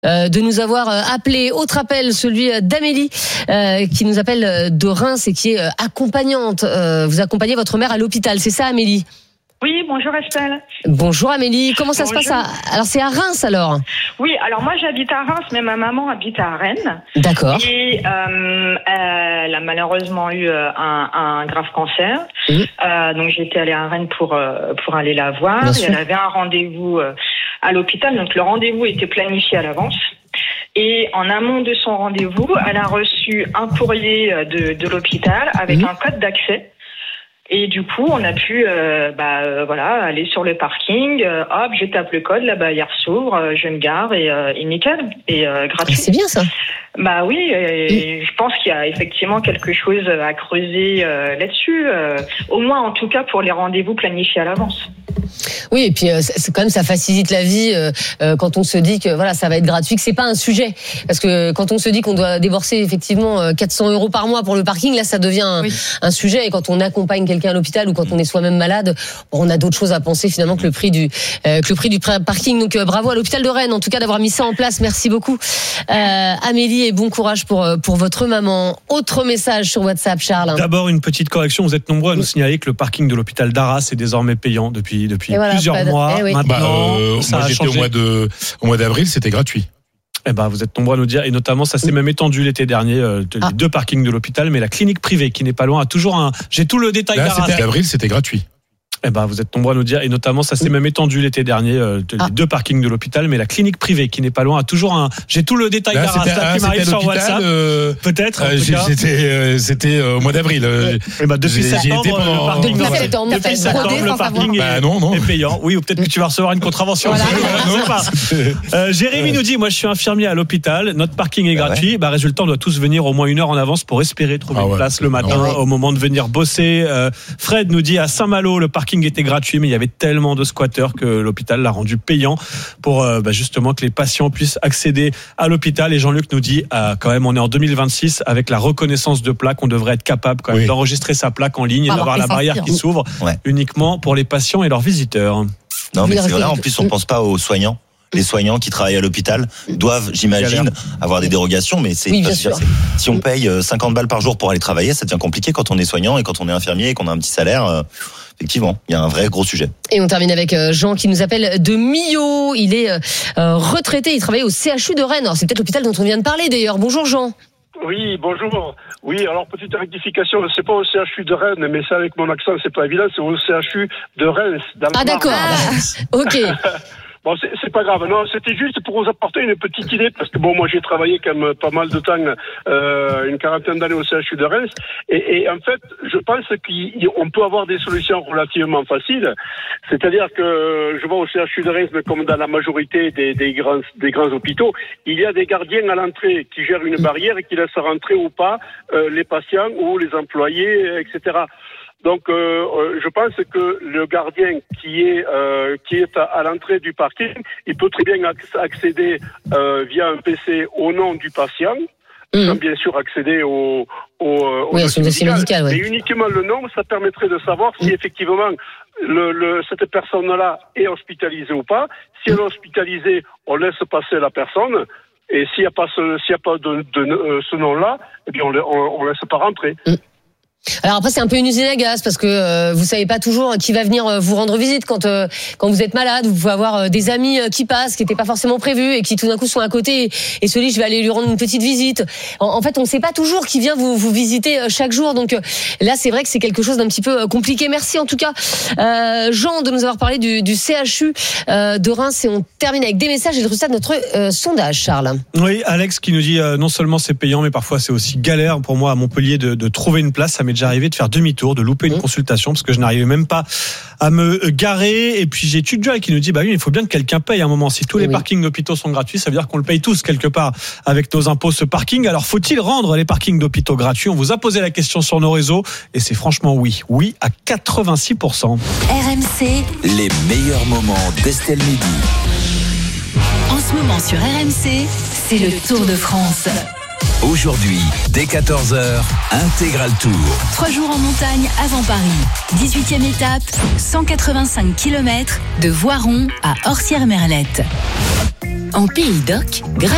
de nous avoir appelé. Autre appel, celui d'Amélie, qui nous appelle de Reims et qui est accompagnante. Vous accompagnez votre mère à l'hôpital, c'est ça, Amélie ? Oui, bonjour Estelle. Bonjour Amélie, comment ça se passe Alors c'est à Reims alors ? Oui, alors moi j'habite à Reims, mais ma maman habite à Rennes. D'accord. Et elle a malheureusement eu un grave cancer. Donc j'étais allée à Rennes pour aller la voir. Et elle avait un rendez-vous à l'hôpital, donc le rendez-vous était planifié à l'avance. Et en amont de son rendez-vous, elle a reçu un courrier de l'hôpital avec un code d'accès. Et du coup, on a pu aller sur le parking. Hop, je tape le code, la barrière s'ouvre, je me gare et nickel. Et gratuit. C'est bien ça. Bah oui, et je pense qu'il y a effectivement quelque chose à creuser là-dessus. Au moins, en tout cas, pour les rendez-vous planifiés à l'avance. Oui, et puis c'est quand même, ça facilite la vie quand on se dit que voilà, ça va être gratuit, que c'est pas un sujet. Parce que quand on se dit qu'on doit débourser effectivement 400 € par mois pour le parking, là ça devient un sujet. Et quand on accompagne quelqu'un à l'hôpital ou quand on est soi-même malade, on a d'autres choses à penser finalement que le prix du parking. Donc bravo à l'hôpital de Rennes en tout cas d'avoir mis ça en place. Merci beaucoup Amélie et bon courage pour votre maman. Autre message sur WhatsApp, Charles. D'abord une petite correction, vous êtes nombreux à nous signaler que le parking de l'hôpital d'Arras est désormais payant depuis plusieurs mois. Maintenant, moi j'étais au mois d'avril, c'était gratuit. Vous êtes nombreux à nous dire, et notamment ça s'est même étendu l'été dernier, les deux parkings de l'hôpital, mais la clinique privée qui n'est pas loin a toujours j'ai tout le détail d'Arras. C'était avril, c'était gratuit. Vous êtes nombreux à nous dire, et notamment ça s'est même étendu l'été dernier, les deux parkings de l'hôpital, mais la clinique privée qui n'est pas loin a toujours j'ai tout le détail d'Arras qui m'arrive sur WhatsApp. Peut-être. C'était au mois d'avril. Depuis septembre, le parking est payant. Oui, ou peut-être que tu vas recevoir une contravention. Voilà. Jérémy nous dit, moi je suis infirmier à l'hôpital, notre parking est gratuit. Résultat, on doit tous venir au moins 1 heure en avance pour espérer trouver une place le matin au moment de venir bosser. Fred nous dit, à Saint-Malo, le parking était gratuit, mais il y avait tellement de squatteurs que l'hôpital l'a rendu payant pour justement que les patients puissent accéder à l'hôpital. Et Jean-Luc nous dit, quand même, on est en 2026, avec la reconnaissance de plaque, on devrait être capable quand même d'enregistrer sa plaque en ligne et d'avoir la barrière qui s'ouvre uniquement pour les patients et leurs visiteurs. Non, mais c'est vrai, en plus, on pense pas aux soignants. Les soignants qui travaillent à l'hôpital doivent, j'imagine, avoir des dérogations, mais si on paye 50 balles par jour pour aller travailler, ça devient compliqué quand on est soignant et quand on est infirmier et qu'on a un petit salaire. Effectivement, il y a un vrai gros sujet. Et on termine avec Jean qui nous appelle de Millau. Il est retraité, il travaille au CHU de Rennes. Alors, c'est peut-être l'hôpital dont on vient de parler d'ailleurs. Bonjour Jean. Oui, bonjour. Oui, alors petite rectification, c'est pas au CHU de Rennes, mais ça avec mon accent, c'est pas évident, c'est au CHU de Reims. D'accord. Ok. Bon, c'est pas grave. Non, c'était juste pour vous apporter une petite idée, parce que moi j'ai travaillé quand même pas mal de temps, une quarantaine d'années au CHU de Reims, et en fait, je pense qu'on peut avoir des solutions relativement faciles. C'est-à-dire que je vois au CHU de Reims, mais comme dans la majorité des grands hôpitaux, il y a des gardiens à l'entrée qui gèrent une barrière et qui laissent rentrer ou pas les patients ou les employés, etc. Donc, je pense que le gardien qui est à l'entrée du parking, il peut très bien accéder via un PC au nom du patient, sans bien sûr accéder au dossier médical. Mais uniquement le nom, ça permettrait de savoir si effectivement cette personne-là est hospitalisée ou pas. Si elle est hospitalisée, on laisse passer la personne. Et s'il n'y a pas ce nom-là, eh bien on laisse pas rentrer. Alors après c'est un peu une usine à gaz parce que vous savez pas toujours qui va venir vous rendre visite quand vous êtes malade. Vous pouvez avoir des amis qui passent, qui n'étaient pas forcément prévus et qui tout d'un coup sont à côté et se disent je vais aller lui rendre une petite visite. En fait on ne sait pas toujours qui vient vous visiter chaque jour. Donc là c'est vrai que c'est quelque chose d'un petit peu compliqué. Merci en tout cas Jean de nous avoir parlé du CHU de Reims et on termine avec des messages et le résultat de notre sondage, Charles. Oui, Alex qui nous dit non seulement c'est payant mais parfois c'est aussi galère pour moi à Montpellier de trouver une place. Ça m'est déjà arrivé de faire demi-tour, de louper une consultation parce que je n'arrivais même pas à me garer. Et puis j'ai Tudjal qui nous dit il faut bien que quelqu'un paye à un moment. Si tous les parkings d'hôpitaux sont gratuits, ça veut dire qu'on le paye tous quelque part avec nos impôts ce parking. Alors faut-il rendre les parkings d'hôpitaux gratuits? On vous a posé la question sur nos réseaux et c'est franchement oui à 86%. RMC, les meilleurs moments d'Estelle Midi. En ce moment sur RMC, c'est le Tour de France. Aujourd'hui, dès 14h, Intégral Tour. 3 jours en montagne avant Paris. 18e étape, 185 km de Voiron à Orsières-Merlette. En Pays d'Oc,